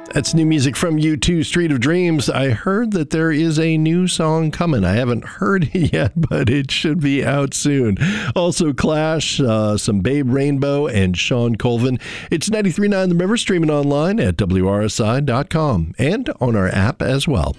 That's new music from U2, Street of Dreams. I heard that there is a new song coming. I haven't heard it yet, but it should be out soon. Also Clash, some Babe Rainbow, and Sean Colvin. It's 93.9 The River, streaming online at WRSI.com and on our app as well.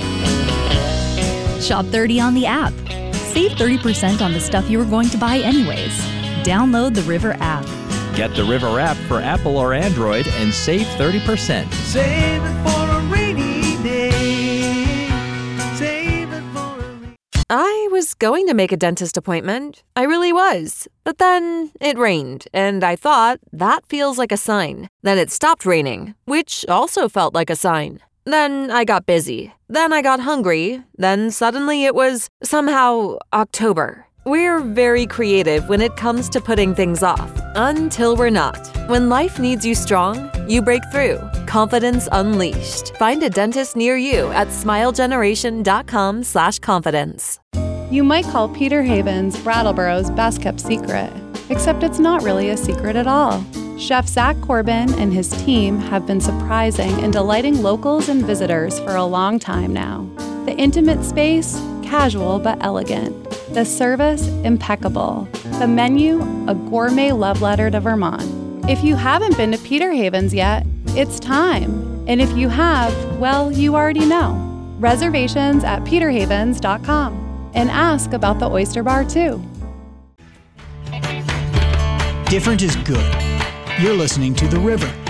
Shop 30 on the app. Save 30% on the stuff you were going to buy anyways. Download the River app. Get the River app for Apple or Android and save 30%. Save it for a rainy day. Save it for a rainy day. I was going to make a dentist appointment. I really was. But then it rained, and I thought, that feels like a sign. Then it stopped raining, which also felt like a sign. Then I got busy. Then I got hungry. Then suddenly it was somehow October. We're very creative when it comes to putting things off, until we're not. When life needs you strong, you break through. Confidence unleashed. Find a dentist near you at smilegeneration.com/confidence. You might call Peter Haven's Brattleboro's best kept secret, except it's not really a secret at all. Chef Zach Corbin and his team have been surprising and delighting locals and visitors for a long time now. The intimate space, casual but elegant. The service, impeccable. The menu, a gourmet love letter to Vermont. If you haven't been to Peter Haven's yet, it's time. And if you have, well, you already know. Reservations at peterhavens.com. And ask about the oyster bar too. Different is good. You're listening to The River